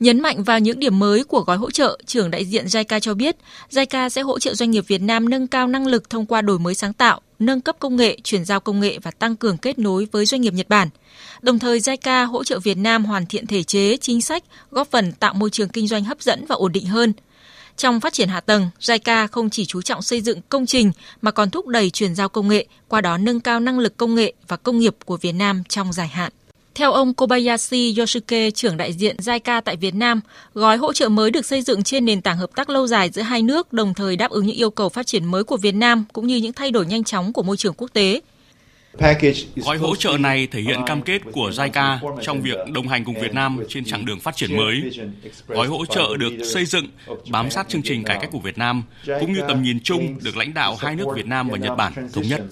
Nhấn mạnh vào những điểm mới của gói hỗ trợ, trưởng đại diện JICA cho biết, JICA sẽ hỗ trợ doanh nghiệp Việt Nam nâng cao năng lực thông qua đổi mới sáng tạo, nâng cấp công nghệ, chuyển giao công nghệ và tăng cường kết nối với doanh nghiệp Nhật Bản. Đồng thời, JICA hỗ trợ Việt Nam hoàn thiện thể chế, chính sách, góp phần tạo môi trường kinh doanh hấp dẫn và ổn định hơn. Trong phát triển hạ tầng, JICA không chỉ chú trọng xây dựng công trình mà còn thúc đẩy chuyển giao công nghệ, qua đó nâng cao năng lực công nghệ và công nghiệp của Việt Nam trong dài hạn. Theo ông Kobayashi Yoshike, trưởng đại diện JICA tại Việt Nam, gói hỗ trợ mới được xây dựng trên nền tảng hợp tác lâu dài giữa hai nước, đồng thời đáp ứng những yêu cầu phát triển mới của Việt Nam cũng như những thay đổi nhanh chóng của môi trường quốc tế. Gói hỗ trợ này thể hiện cam kết của JICA trong việc đồng hành cùng Việt Nam trên chặng đường phát triển mới. Gói hỗ trợ được xây dựng bám sát chương trình cải cách của Việt Nam, cũng như tầm nhìn chung được lãnh đạo hai nước Việt Nam và Nhật Bản thống nhất.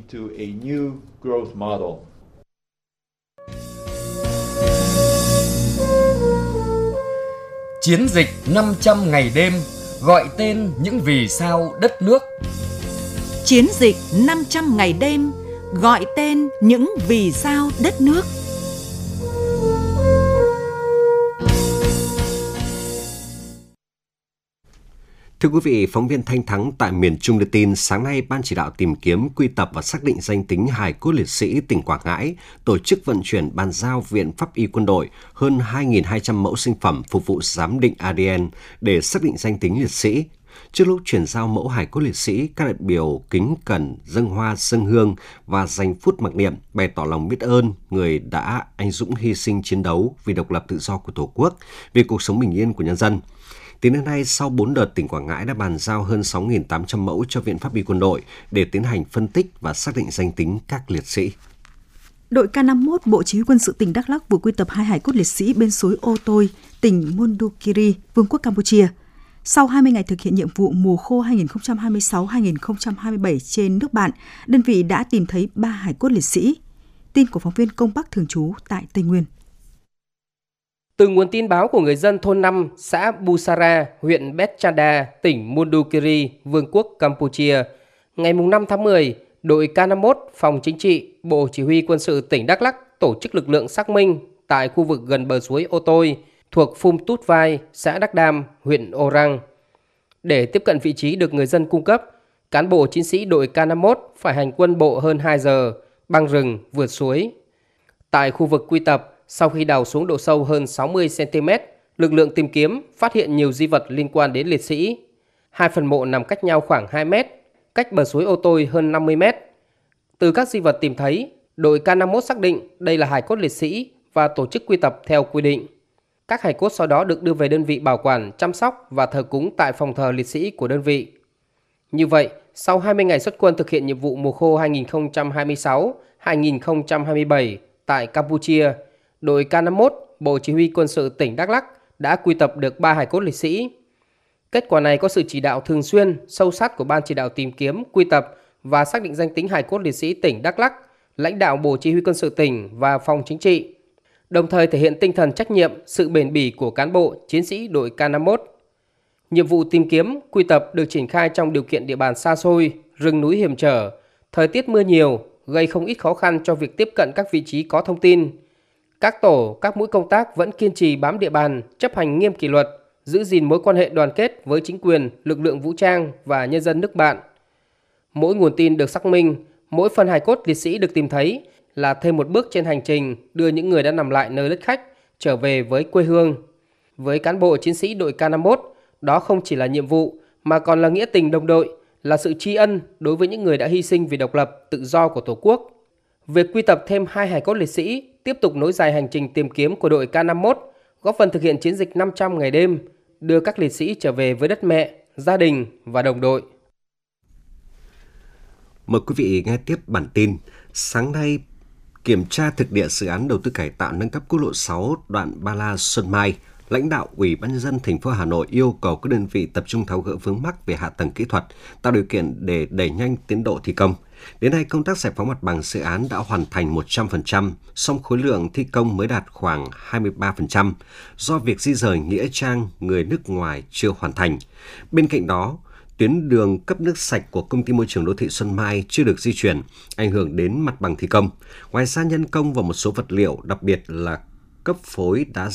Chiến dịch 500 ngày đêm, gọi tên những vì sao đất nước. Chiến dịch 500 ngày đêm, gọi tên những vì sao đất nước. Thưa quý vị, phóng viên Thanh Thắng tại miền Trung đưa tin, sáng nay Ban chỉ đạo tìm kiếm, quy tập và xác định danh tính hài cốt liệt sĩ tỉnh Quảng Ngãi tổ chức vận chuyển bàn giao Viện Pháp y Quân đội hơn 2.200 mẫu sinh phẩm phục vụ giám định ADN để xác định danh tính liệt sĩ. Trước lúc chuyển giao mẫu hài cốt liệt sĩ, các đại biểu kính cẩn dâng hoa dâng hương và dành phút mặc niệm bày tỏ lòng biết ơn người đã anh dũng hy sinh chiến đấu vì độc lập tự do của Tổ quốc, vì cuộc sống bình yên của nhân dân. Tính đến nay, sau 4 đợt, tỉnh Quảng Ngãi đã bàn giao hơn 6.800 mẫu cho Viện Pháp y Quân đội để tiến hành phân tích và xác định danh tính các liệt sĩ. Đội K51 Bộ Chỉ huy Quân sự tỉnh Đắk Lắk vừa quy tập 2 hài cốt liệt sĩ bên suối Ô Tôi, tỉnh Mondulkiri, Vương quốc Campuchia. Sau 20 ngày thực hiện nhiệm vụ mùa khô 2026-2027 trên nước bạn, đơn vị đã tìm thấy 3 hài cốt liệt sĩ. Tin của phóng viên Công Bắc thường trú tại Tây Nguyên. Từ nguồn tin báo của người dân thôn 5, xã Busara, huyện Betchada, tỉnh Mondulkiri, Vương quốc Campuchia, ngày 5 tháng 10, đội K51 Phòng Chính trị, Bộ Chỉ huy Quân sự tỉnh Đắk Lắk tổ chức lực lượng xác minh tại khu vực gần bờ suối Ô Tôi, thuộc Phum Tút Vai, xã Đắk Đam, huyện Orang. Để tiếp cận vị trí được người dân cung cấp, cán bộ chiến sĩ đội K51 phải hành quân bộ hơn 2 giờ, băng rừng, vượt suối. Tại khu vực quy tập, sau khi đào xuống độ sâu hơn 60 cm, lực lượng tìm kiếm phát hiện nhiều di vật liên quan đến liệt sĩ. 2 phần mộ nằm cách nhau khoảng 2 mét, cách bờ suối Ô Tôi hơn 50 mét. Từ các di vật tìm thấy, đội K51 xác định đây là hài cốt liệt sĩ và tổ chức quy tập theo quy định. Các hài cốt sau đó được đưa về đơn vị bảo quản, chăm sóc và thờ cúng tại phòng thờ liệt sĩ của đơn vị. Như vậy, sau 20 ngày xuất quân thực hiện nhiệm vụ mùa khô 2026-2027 tại Campuchia, đội K51 Bộ Chỉ huy Quân sự tỉnh Đắk Lắk đã quy tập được 3 hài cốt liệt sĩ. Kết quả này có sự chỉ đạo thường xuyên, sâu sát của Ban chỉ đạo tìm kiếm, quy tập và xác định danh tính hài cốt liệt sĩ tỉnh Đắk Lắk, lãnh đạo Bộ Chỉ huy Quân sự tỉnh và Phòng Chính trị, đồng thời thể hiện tinh thần trách nhiệm, sự bền bỉ của cán bộ, chiến sĩ đội K51. Nhiệm vụ tìm kiếm, quy tập được triển khai trong điều kiện địa bàn xa xôi, rừng núi hiểm trở, thời tiết mưa nhiều, gây không ít khó khăn cho việc tiếp cận các vị trí có thông tin. Các tổ, các mũi công tác vẫn kiên trì bám địa bàn, chấp hành nghiêm kỷ luật, giữ gìn mối quan hệ đoàn kết với chính quyền, lực lượng vũ trang và nhân dân nước bạn. Mỗi nguồn tin được xác minh, mỗi phần hài cốt liệt sĩ được tìm thấy là thêm một bước trên hành trình đưa những người đã nằm lại nơi đất khách trở về với quê hương. Với cán bộ chiến sĩ đội K51, đó không chỉ là nhiệm vụ mà còn là nghĩa tình đồng đội, là sự tri ân đối với những người đã hy sinh vì độc lập, tự do của Tổ quốc. Việc quy tập thêm 2 hài cốt liệt sĩ tiếp tục nối dài hành trình tìm kiếm của đội K51, góp phần thực hiện chiến dịch 500 ngày đêm, đưa các liệt sĩ trở về với đất mẹ, gia đình và đồng đội. Mời quý vị nghe tiếp bản tin. Sáng nay, kiểm tra thực địa dự án đầu tư cải tạo nâng cấp quốc lộ 6 đoạn Ba La - Xuân Mai, lãnh đạo Ủy ban nhân dân thành phố Hà Nội yêu cầu các đơn vị tập trung tháo gỡ vướng mắc về hạ tầng kỹ thuật, tạo điều kiện để đẩy nhanh tiến độ thi công. Đến nay, công tác giải phóng mặt bằng dự án đã hoàn thành 100%, song khối lượng thi công mới đạt khoảng 23% do việc di rời nghĩa trang người nước ngoài chưa hoàn thành. Bên cạnh đó, tuyến đường cấp nước sạch của Công ty Môi trường Đô thị Xuân Mai chưa được di chuyển, ảnh hưởng đến mặt bằng thi công. Ngoài ra, nhân công và một số vật liệu, đặc biệt là cấp phối đá